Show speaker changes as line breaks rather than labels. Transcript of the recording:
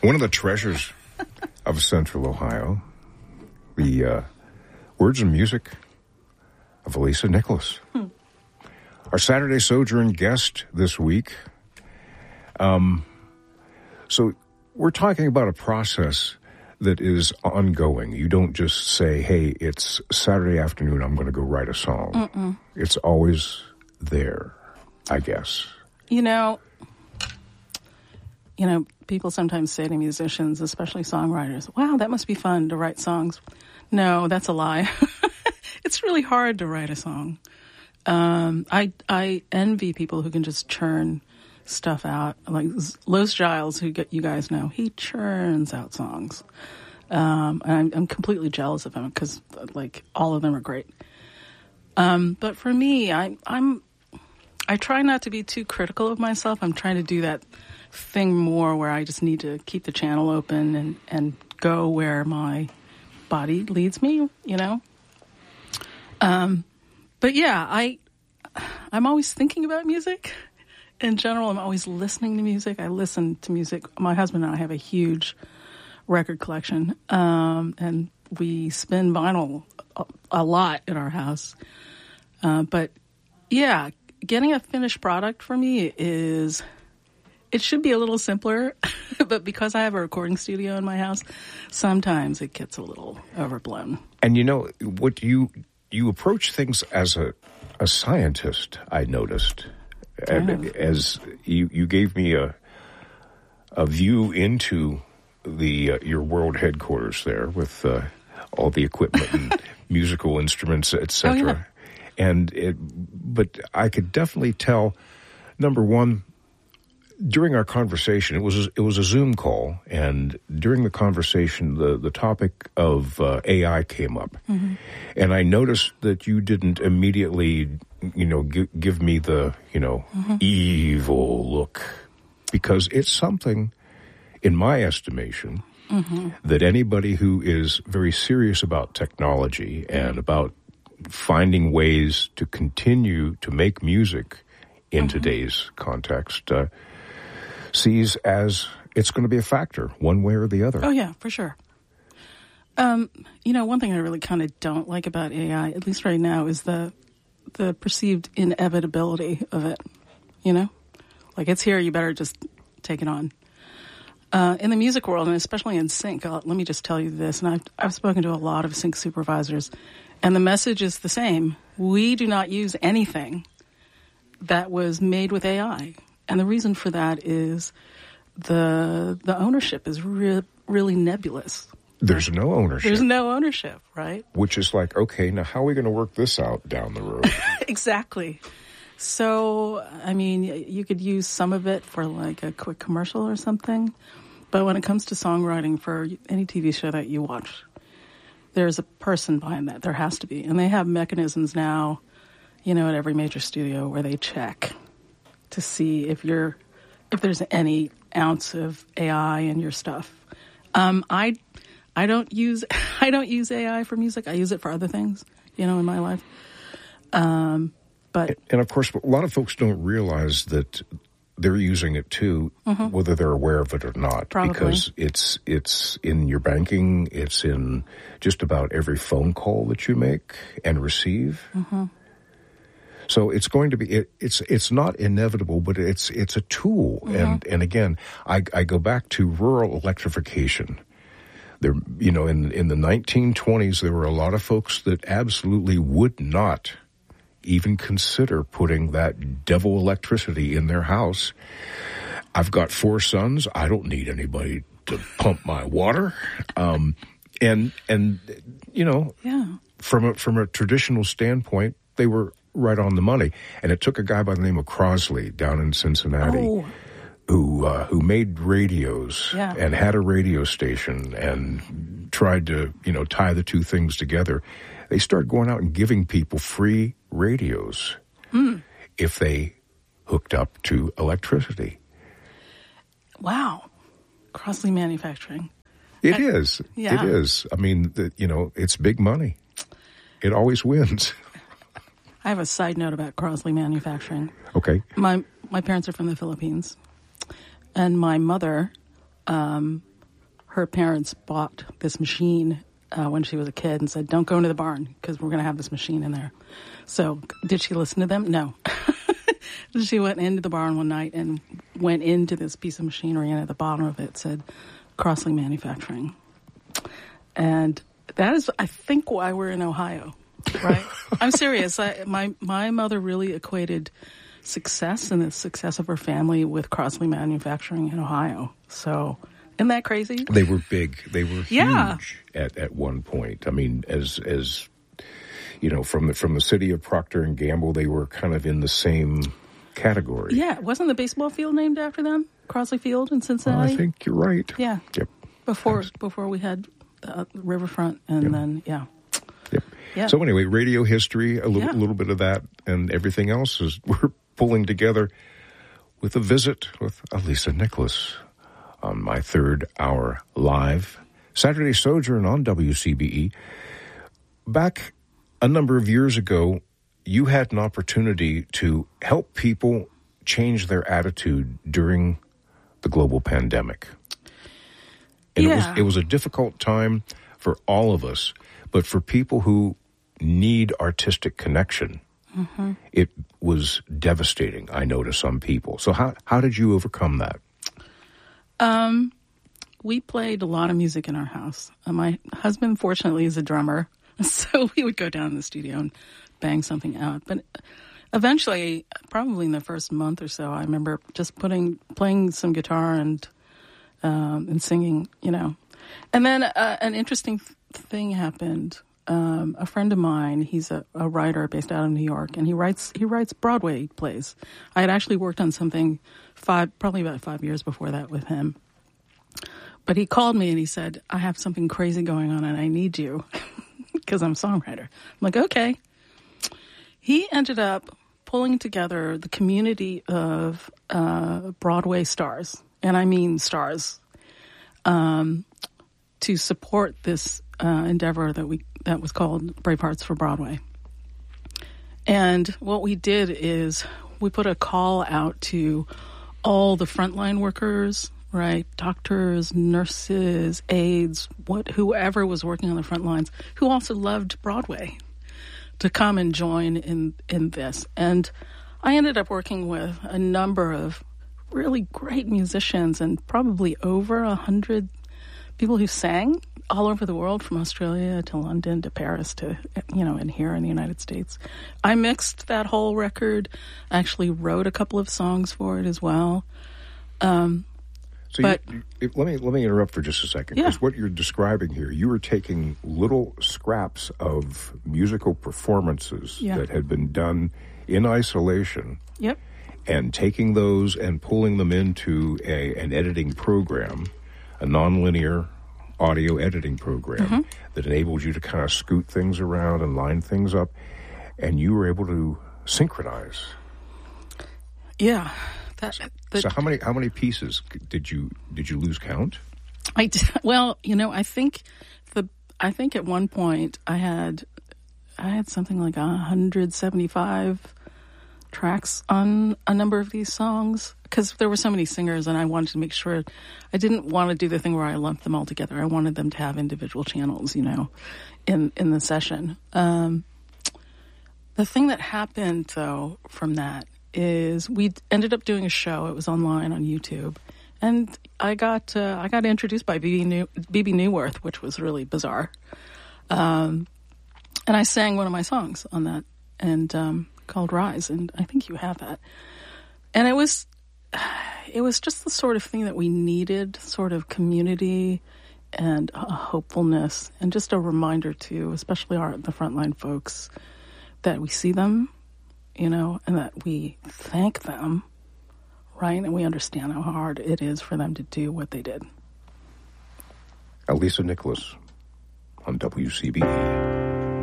One of the treasures of Central Ohio, the words and music of Elisa Nicholas. Our Saturday Sojourn guest this week. So we're talking about a process that is ongoing. You don't just say, hey, it's Saturday afternoon, I'm going to go write a song. Mm-mm. It's always there, I guess.
You know, people sometimes say to musicians, especially songwriters, wow, that must be fun to write songs. No, that's a lie. It's really hard to write a song. I envy people who can just churn stuff out. Like Los Giles, who you guys know, he churns out songs. And I'm completely jealous of him because, like, all of them are great. But for me, I try not to be too critical of myself. I'm trying to do that thing more where I just need to keep the channel open and go where my body leads me, you know? But yeah, I'm always thinking about music. In general, I'm always listening to music. I listen to music. My husband and I have a huge record collection, and we spin vinyl a lot in our house. But yeah, getting a finished product for me it should be a little simpler, but because I have a recording studio in my house, sometimes it gets a little overblown.
And what you approach things as a scientist, I noticed. As you gave me a view into your world headquarters there with all the equipment and musical instruments, etc. Oh, yeah. But I could definitely tell. Number one, during our conversation, it was a Zoom call, and during the conversation, the topic of AI came up, mm-hmm. and I noticed that you didn't immediately, give me the, mm-hmm. evil look, because it's something, in my estimation, mm-hmm. that anybody who is very serious about technology and about finding ways to continue to make music in mm-hmm. today's context sees as it's going to be a factor, one way or the other.
Oh, yeah, for sure. One thing I really kind of don't like about AI, at least right now, is the perceived inevitability of it, Like, it's here, you better just take it on. In the music world, and especially in sync, let me just tell you this, and I've spoken to a lot of sync supervisors, and the message is the same. We do not use anything that was made with AI. And the reason for that is the ownership is really nebulous.
There's no ownership.
There's no ownership, right?
Which is like, okay, now how are we going to work this out down the road?
Exactly. So, I mean, you could use some of it for like a quick commercial or something. But when it comes to songwriting for any TV show that you watch, there's a person behind that. There has to be. And they have mechanisms now, at every major studio where they check to see if there's any ounce of AI in your stuff. I don't use AI for music. I use it for other things, in my life. But
and of course, a lot of folks don't realize that they're using it too, mm-hmm. whether they're aware of it or not.
Probably.
Because it's in your banking, it's in just about every phone call that you make and receive. Mm-hmm. So it's going to be, it's not inevitable, but it's a tool. Mm-hmm. And again, I go back to rural electrification. There, in the 1920s, there were a lot of folks that absolutely would not even consider putting that devil electricity in their house. I've got 4 sons. I don't need anybody to pump my water. Yeah. From a traditional standpoint, they were right on the money. And it took a guy by the name of Crosley down in Cincinnati who made radios and had a radio station and tried to, tie the two things together. They started going out and giving people free radios if they hooked up to electricity.
Wow. Crosley Manufacturing.
It is. Yeah. It is. I mean, it's big money. It always wins.
I have a side note about Crosley Manufacturing.
Okay.
My parents are from the Philippines, and my mother her parents bought this machine when she was a kid and said, "Don't go into the barn because we're going to have this machine in there." So did she listen to them? No. She went into the barn one night and went into this piece of machinery, and at the bottom of it said Crossley Manufacturing. And that is, I think, why we're in Ohio, right? I'm serious. My mother really equated success and the success of her family with Crossley Manufacturing in Ohio. So isn't that crazy?
They were big. They were huge at one point. I mean, as you know, from the city of Procter and Gamble, they were kind of in the same category.
Yeah, wasn't the baseball field named after them? Crossley Field in Cincinnati?
I think you're right.
Yeah.
Yep.
Before we had the riverfront, and then
Yep.
Yeah.
So anyway, radio history, a little bit of that, and everything else is we're pulling together with a visit with Alisa Nicholas on My Third Hour Live, Saturday Sojourn on WCBE. Back a number of years ago, you had an opportunity to help people change their attitude during the global pandemic. And it was a difficult time for all of us, but for people who need artistic connection, it was devastating, I know, to some people. So how did you overcome that?
We played a lot of music in our house. My husband, fortunately, is a drummer, so we would go down in the studio and bang something out. But eventually, probably in the first month or so, I remember just playing some guitar and singing, you know. And then an interesting thing happened. A friend of mine, he's a writer based out of New York, and he writes Broadway plays. I had actually worked on something probably about 5 years before that with him. But he called me and he said, "I have something crazy going on and I need you," because I'm a songwriter. I'm like, okay. He ended up pulling together the community of Broadway stars, and I mean stars, to support this endeavor that was called Brave Hearts for Broadway. And what we did is we put a call out to all the frontline workers, right? Doctors, nurses, aides, whoever was working on the front lines, who also loved Broadway, to come and join in this. And I ended up working with a number of really great musicians and probably over 100 people who sang all over the world, from Australia to London to Paris to, and here in the United States. I mixed that whole record, actually wrote a couple of songs for it as well.
Let me interrupt for just a second, because what you're describing here, you were taking little scraps of musical performances that had been done in isolation, and taking those and pulling them into an editing program, a nonlinear audio editing program that enables you to kind of scoot things around and line things up, and you were able to synchronize.
Yeah.
So how many pieces did you lose count?
I did, well, I think at one point I had something like 175 tracks on a number of these songs, because there were so many singers, and I wanted to make sure I didn't want to do the thing where I lumped them all together. I wanted them to have individual channels, in the session. The thing that happened though from that is we ended up doing a show. It was online on YouTube, and I got introduced by BB Newworth, which was really bizarre. And I sang one of my songs on that, and called Rise, and I think you have that. And it was just the sort of thing that we needed, sort of community and a hopefulness, and just a reminder to, especially the frontline folks, that we see them, and that we thank them, right? And we understand how hard it is for them to do what they did.
Alisa Nicholas on WCBE.